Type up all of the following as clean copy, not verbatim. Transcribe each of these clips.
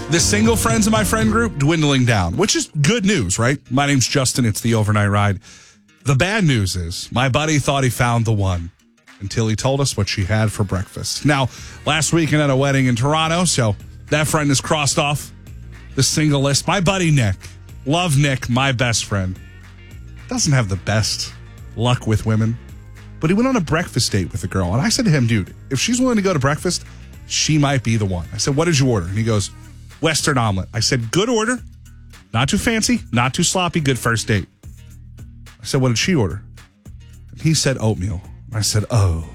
The single friends in my friend group dwindling down, which is good news, right? My name's Justin. It's the Overnight Ride. The bad news is my buddy thought he found the one until he told us what she had for breakfast. Now, last weekend at a wedding in Toronto, so that friend is crossed off the single list. My buddy Nick, love Nick, my best friend, doesn't have the best luck with women, but he went on a breakfast date with a girl. And I said to him, dude, if she's willing to go to breakfast, she might be the one. I said, what did you order? And he goes, Western omelet. I said, good order. Not too fancy, not too sloppy, good first date. I said, what did she order? And he said, oatmeal. I said, oh,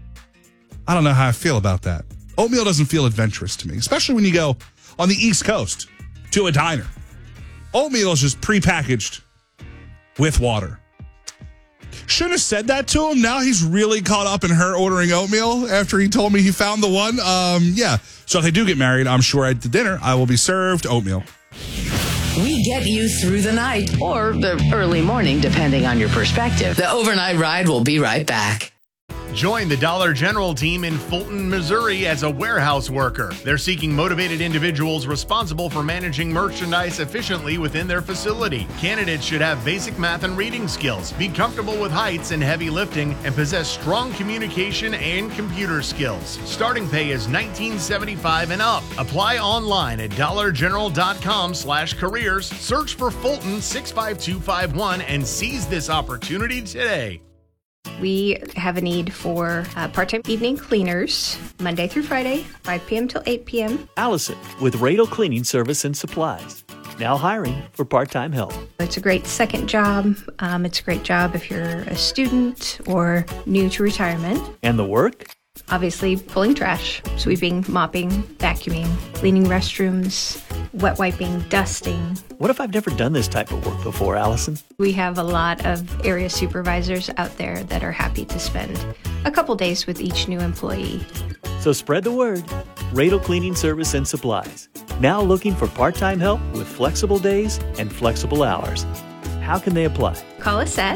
I don't know how I feel about that. Oatmeal doesn't feel adventurous to me, especially when you go on the East Coast to a diner. Oatmeal is just prepackaged with water. Shouldn't have said that to him. Now he's really caught up in her ordering oatmeal after he told me he found the one. Yeah. So if they do get married, I'm sure at the dinner I will be served oatmeal. We get you through the night or the early morning, depending on your perspective. The Overnight Ride will be right back. Join the Dollar General team in Fulton, Missouri as a warehouse worker. They're seeking motivated individuals responsible for managing merchandise efficiently within their facility. Candidates should have basic math and reading skills, be comfortable with heights and heavy lifting, and possess strong communication and computer skills. Starting pay is $19.75 and up. Apply online at dollargeneral.com/careers. Search for Fulton 65251 and seize this opportunity today. We have a need for part-time evening cleaners, Monday through Friday, 5 p.m. till 8 p.m. Allison with Radel Cleaning Service and Supplies. Now hiring for part-time help. It's a great second job. It's a great job if you're a student or new to retirement. And the work? Obviously, pulling trash, sweeping, mopping, vacuuming, cleaning restrooms, wet wiping, dusting. What if I've never done this type of work before, Allison? We have a lot of area supervisors out there that are happy to spend a couple days with each new employee. So spread the word. Radel Cleaning Service and Supplies. Now looking for part-time help with flexible days and flexible hours. How can they apply? Call us at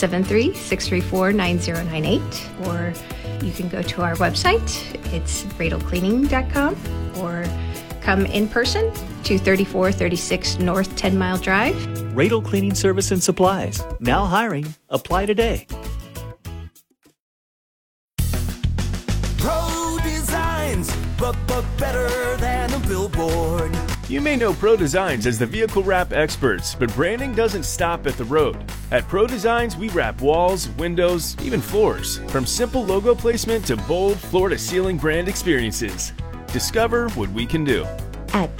573-634-9098, or you can go to our website. It's radelcleaning.com, or come in person to 3436 North 10 Mile Drive. Radel Cleaning Service and Supplies. Now hiring. Apply today. Pro Designs, but better than a billboard. You may know Pro Designs as the vehicle wrap experts, but branding doesn't stop at the road. At Pro Designs, we wrap walls, windows, even floors. From simple logo placement to bold floor-to-ceiling brand experiences. Discover what we can do at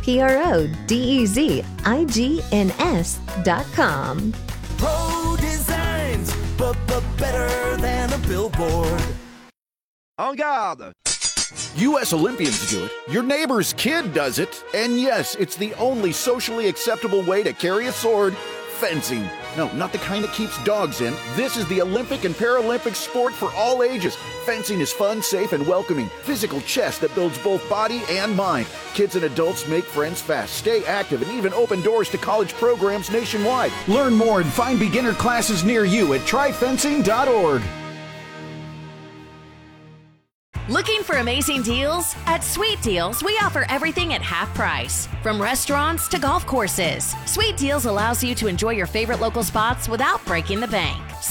PRODEZIGNS.com. Pro Designs, but better than a billboard. En garde! U.S. Olympians do it, your neighbor's kid does it, and yes, it's the only socially acceptable way to carry a sword: fencing. No, not the kind that keeps dogs in. This is the Olympic and Paralympic sport for all ages. Fencing is fun, safe, and welcoming. Physical chess that builds both body and mind. Kids and adults make friends fast, stay active, and even open doors to college programs nationwide. Learn more and find beginner classes near you at tryfencing.org. Looking for amazing deals? At Sweet Deals, we offer everything at half price. From restaurants to golf courses, Sweet Deals allows you to enjoy your favorite local spots without breaking the bank.